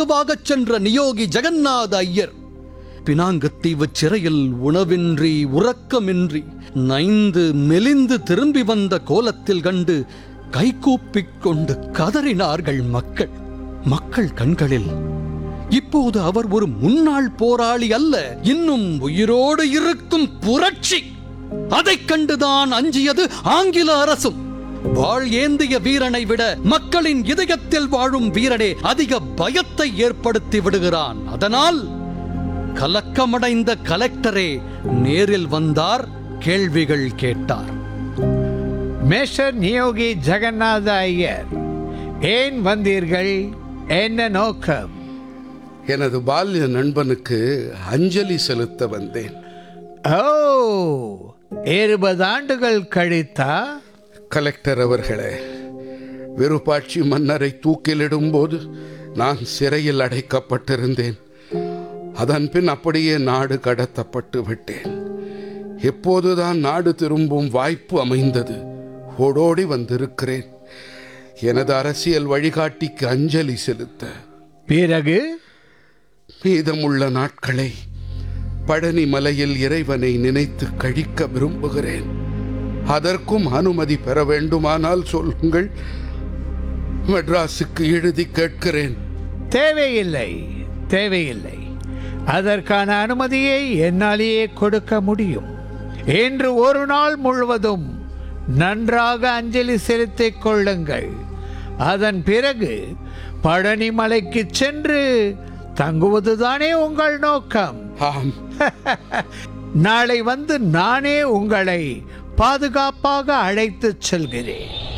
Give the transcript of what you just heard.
இலகுவாகச் சென்ற நியோகி ஜெகநாத ஐயர் பினாங்கத்தீவு சிறையில் உணவின்றி உறக்கமின்றி நைந்து மெலிந்து திரும்பி வந்த கோலத்தில் கண்டு கைகூப்பிக் கொண்டு கதறினார்கள் மக்கள் கண்களில் இப்போது அவர் ஒரு முன்னாள் போராளி அல்ல, இன்னும் உயிரோடு இருக்கும் புரட்சி. அதைக் கண்டுதான் அஞ்சியது ஆங்கில அரசும். வாழ் ஏந்திய வீரனை விட மக்களின் இதயத்தில் வாழும் வீரனே அதிக பயத்தை ஏற்படுத்தி விடுகிறான். அதனால் கலக்கமடைந்த கலெக்டரே நேரில் வந்தார், கேள்விகள் கேட்டார். மேஷர் நியோகி ஜெகநாத ஐயர், ஏன் வந்தீர்கள்? என்ன நோக்கம்? எனது பால்ய நண்பனுக்கு அஞ்சலி செலுத்த வந்தேன். ஓ, 20 ஆண்டுகள் கழித்தா? கலெக்டர் அவர்களே, விருப்பாட்சி மன்னரை தூக்கிலிடும் போது நான் சிறையில் அடைக்கப்பட்டிருந்தேன். அதன் பின் அப்படியே நாடு கடத்தப்பட்டு விட்டேன். எப்போதுதான் நாடு திரும்பும் வாய்ப்பு அமைந்தது, ஓடோடி வந்திருக்கிறேன் எனது அரசியல் வழிகாட்டிக்கு அஞ்சலி செலுத்த. பிறகு மீதமுள்ள நாட்களை பழனி மலையில் இறைவனை நினைத்து கழிக்க விரும்புகிறேன். அதற்கும் அனுமதி பெற வேண்டுமானால் சொல்லுங்கள், மெட்ராஸுக்கு எழுதி கேட்கிறேன். தேவையில்லை. அதற்கான அனுமதியை என்னாலேயே கொடுக்க முடியும். இன்று ஒரு நாள் முழுவதும் நன்றாக அஞ்சலி செலுத்திக் கொள்ளுங்கள். அதன் பிறகு பழனி மலைக்கு சென்று தங்குவதுதானே உங்கள் நோக்கம்? ஆம். நாளை வந்து நானே உங்களை பாதுகாப்பாக அழைத்துச் செல்கிறேன்.